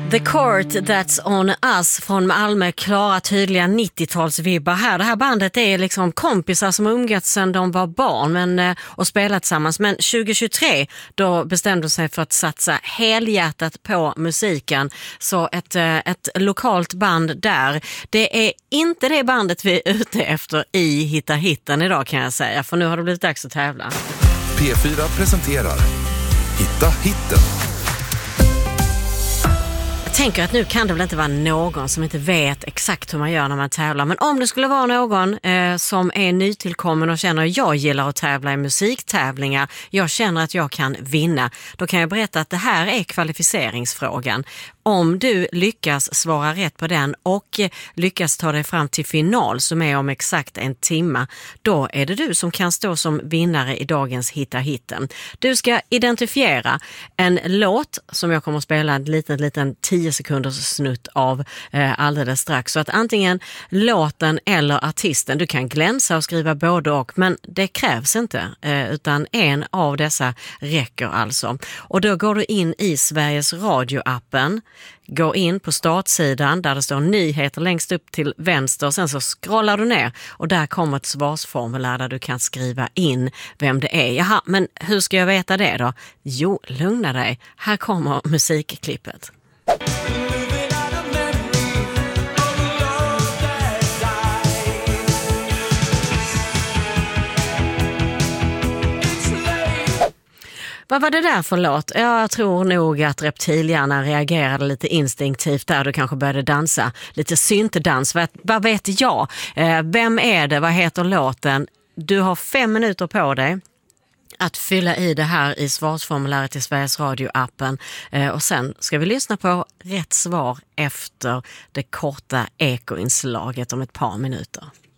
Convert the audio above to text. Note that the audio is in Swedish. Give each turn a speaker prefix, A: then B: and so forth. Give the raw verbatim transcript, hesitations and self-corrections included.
A: The Court That's On Us från Malmö, klara tydliga nittiotalsvibbar här. Det här bandet är liksom kompisar som umgåtts sedan de var barn men, och spelat tillsammans. Men tjugohundratjugotre då bestämde de sig för att satsa helhjärtat på musiken. Så ett, ett lokalt band där. Det är inte det bandet vi är ute efter i Hitta Hitten idag, kan jag säga. För nu har det blivit dags att tävla.
B: P fyra presenterar Hitta Hitten.
A: Jag tänker att nu kan det väl inte vara någon som inte vet exakt hur man gör när man tävlar. Men om det skulle vara någon eh, som är nytillkommen och känner att jag gillar att tävla i musiktävlingar, jag känner att jag kan vinna, då kan jag berätta att det här är kvalificeringsfrågan. Om du lyckas svara rätt på den och lyckas ta dig fram till final som är om exakt en timme, då är det du som kan stå som vinnare i dagens Hitta Hitten. Du ska identifiera en låt som jag kommer att spela en liten, liten tio sekunders snutt av eh, alldeles strax. Så att antingen låten eller artisten, du kan glänsa och skriva både och, men det krävs inte, eh, utan en av dessa räcker alltså. Och då går du in i Sveriges Radio-appen, gå in på startsidan där det står nyheter längst upp till vänster och sen så scrollar du ner och där kommer ett svarsformulär där du kan skriva in vem det är. Jaha, men hur ska jag veta det då? Jo, lugna dig. Här kommer musikklippet. Vad var det där för låt? Jag tror nog att reptilhjärnan reagerade lite instinktivt där. Du kanske började dansa. Lite syntdans. Vad, vad vet jag? Eh, vem är det? Vad heter låten? Du har fem minuter på dig att fylla i det här i svarsformuläret i Sveriges Radio-appen. Eh, och sen ska vi lyssna på rätt svar efter det korta ekoinslaget om ett par minuter.